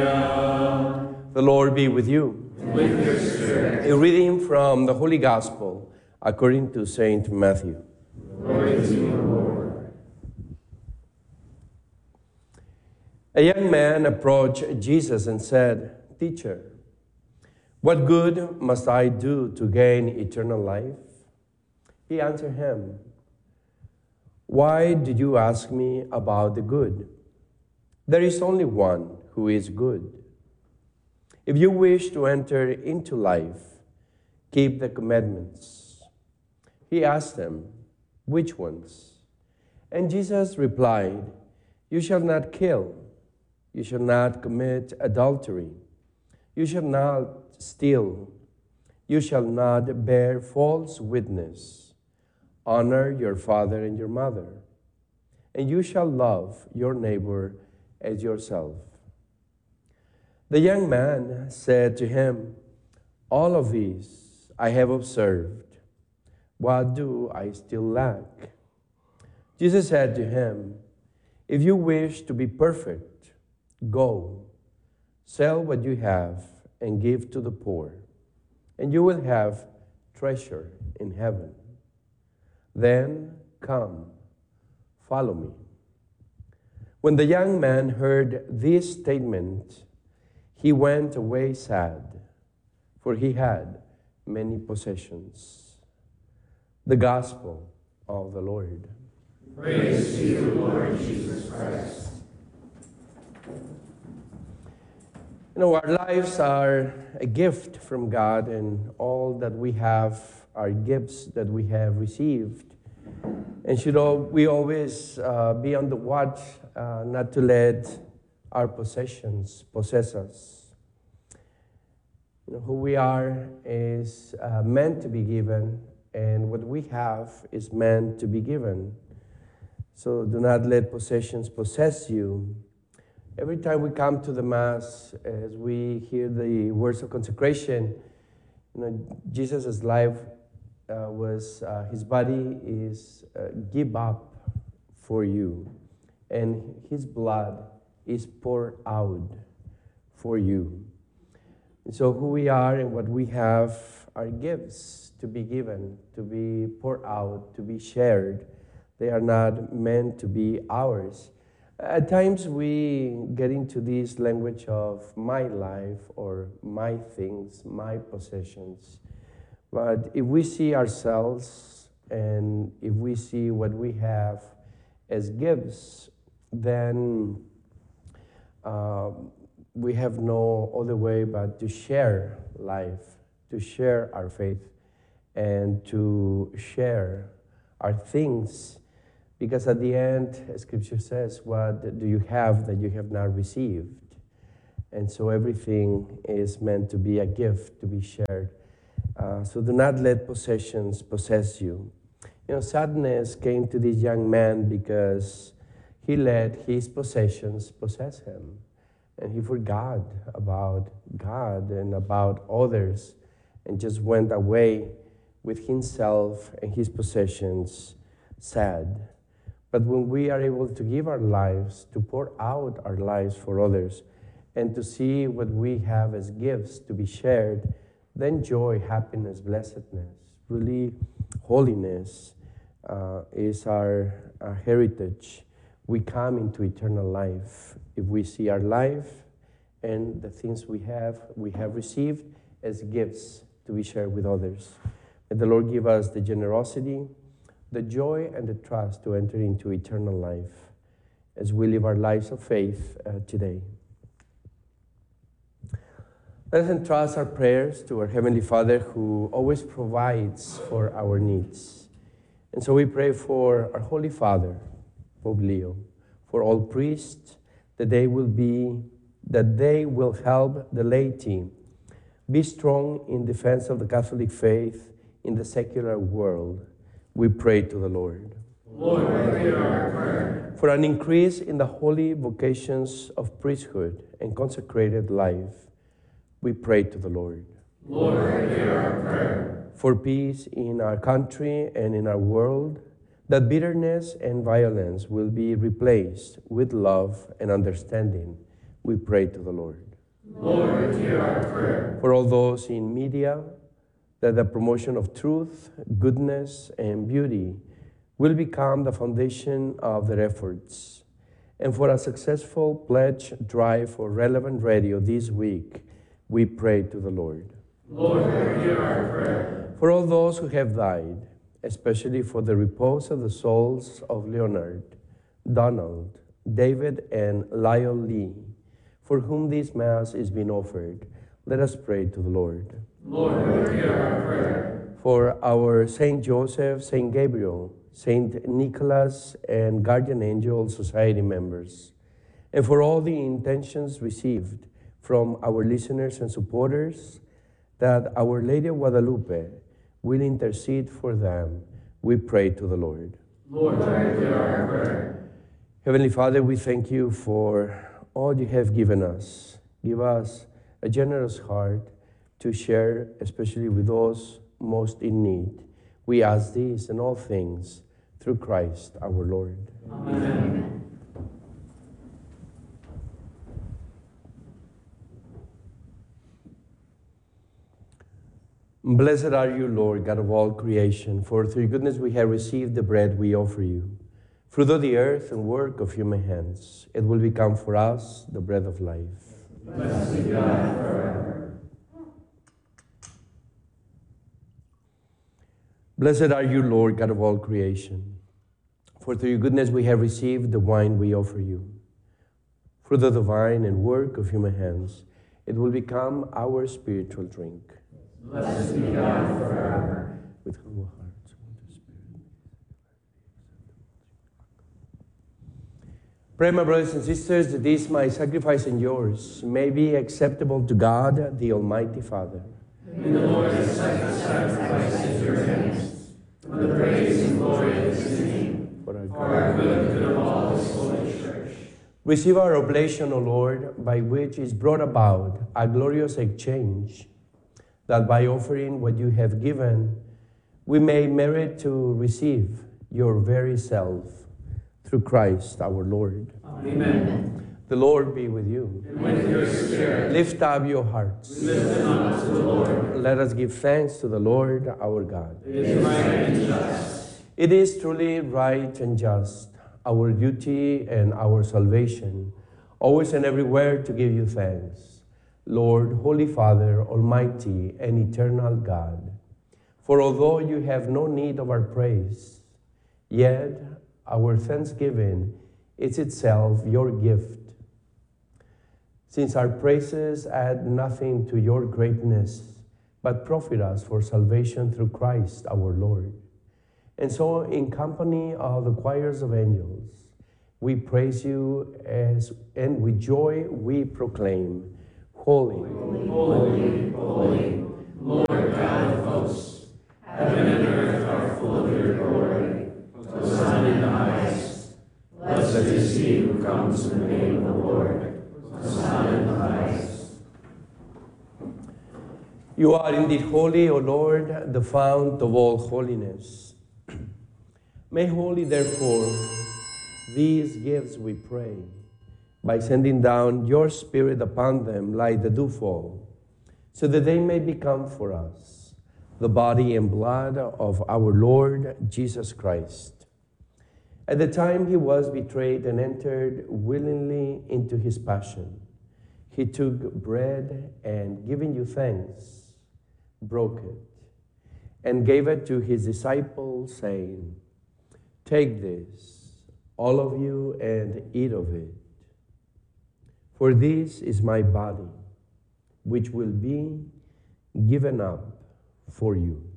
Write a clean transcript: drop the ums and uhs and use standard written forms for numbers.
The Lord be with you. With your spirit. A reading from the Holy Gospel according to Saint Matthew. Glory to you, Lord. A young man approached Jesus and said, "Teacher, what good must I do to gain eternal life?" He answered him, "Why do you ask me about the good? There is only one who is good. If you wish to enter into life, keep the commandments." He asked them, "Which ones?" And Jesus replied, "You shall not kill. You shall not commit adultery. You shall not steal. You shall not bear false witness. Honor your father and your mother. And you shall love your neighbor as yourself." The young man said to him, "All of these I have observed. What do I still lack?" Jesus said to him, "If you wish to be perfect, go, sell what you have and give to the poor, and you will have treasure in heaven. Then come, follow me." When the young man heard this statement, he went away sad, for he had many possessions. The Gospel of the Lord. Praise to you, Lord Jesus Christ. You know, our lives are a gift from God, and all that we have are gifts that we have received. And we always be on the watch not to let our possessions possess us. You know, who we are is meant to be given, and what we have is meant to be given. So do not let possessions possess you. Every time we come to the Mass, as we hear the words of consecration, you know, Jesus' life his body is give up for you, and his blood is poured out for you. And so who we are and what we have are gifts to be given, to be poured out, to be shared. They are not meant to be ours. At times we get into this language of my life or my things, my possessions. But if we see ourselves and if we see what we have as gifts, then we have no other way but to share life, to share our faith, and to share our things. Because at the end, as Scripture says, what do you have that you have not received? And so everything is meant to be a gift, to be shared. So do not let possessions possess you. You know, sadness came to this young man because he let his possessions possess him. And he forgot about God and about others and just went away with himself and his possessions sad. But when we are able to give our lives, to pour out our lives for others, and to see what we have as gifts to be shared, then joy, happiness, blessedness, really holiness is our heritage. We come into eternal life if we see our life and the things we have received as gifts to be shared with others. May the Lord give us the generosity, the joy, and the trust to enter into eternal life as we live our lives of faith today. Let us entrust our prayers to our Heavenly Father, who always provides for our needs. And so we pray for our Holy Father, Pope Leo, for all priests, that they will help the laity be strong in defense of the Catholic faith in the secular world. We pray to the Lord. Lord, hear our prayer. For an increase in the holy vocations of priesthood and consecrated life, we pray to the Lord. Lord, hear our prayer. For peace in our country and in our world, that bitterness and violence will be replaced with love and understanding, we pray to the Lord. Lord, hear our prayer. For all those in media, that the promotion of truth, goodness, and beauty will become the foundation of their efforts. And for a successful pledge drive for relevant radio this week, we pray to the Lord. Lord, hear our prayer. For all those who have died, especially for the repose of the souls of Leonard, Donald, David, and Lyle Lee, for whom this Mass is being offered, let us pray to the Lord. Lord, hear our prayer. For our Saint Joseph, Saint Gabriel, Saint Nicholas, and Guardian Angel Society members, and for all the intentions received from our listeners and supporters, that Our Lady of Guadalupe will intercede for them, we pray to the Lord. Lord, hear our prayer. Heavenly Father, we thank you for all you have given us. Give us a generous heart to share, especially with those most in need. We ask this and all things through Christ our Lord. Amen. Blessed are you, Lord, God of all creation, for through your goodness we have received the bread we offer you. Fruit of the earth and work of human hands, it will become for us the bread of life. Blessed be God forever. Blessed are you, Lord, God of all creation, for through your goodness we have received the wine we offer you. Fruit of the vine and work of human hands, it will become our spiritual drink. Blessed be God forever. With humble hearts, the Spirit. Pray, my brothers and sisters, that this my sacrifice and yours may be acceptable to God, the Almighty Father. May the Lord accept the sacrifice at your hands, for the praise and glory of his name, For for our good and good of all his holy church. Receive our oblation, O Lord, by which is brought about a glorious exchange, that by offering what you have given, we may merit to receive your very self, through Christ our Lord. Amen. The Lord be with you. And with your spirit, Lift up your hearts. lift them up to the Lord. Let us give thanks to the Lord our God. It is right and just. It is truly right and just, our duty and our salvation, always and everywhere to give you thanks, Lord, Holy Father, Almighty and eternal God. For although you have no need of our praise, yet our thanksgiving is itself your gift. Since our praises add nothing to your greatness, but profit us for salvation through Christ our Lord. And so, in company of the choirs of angels, we praise you and with joy we proclaim, Holy, Holy, holy, holy, Lord God of hosts, heaven and earth are full of your glory. Hosanna in the highest. Blessed is he who comes in the name of the Lord. Hosanna in the highest. You are indeed holy, O Lord, the fount of all holiness. May holy, therefore, these gifts we pray, by sending down your Spirit upon them like the dewfall, so that they may become for us the body and blood of our Lord Jesus Christ. At the time he was betrayed and entered willingly into his passion, he took bread and, giving you thanks, broke it and gave it to his disciples, saying, "Take this, all of you, and eat of it. For this is my body, which will be given up for you."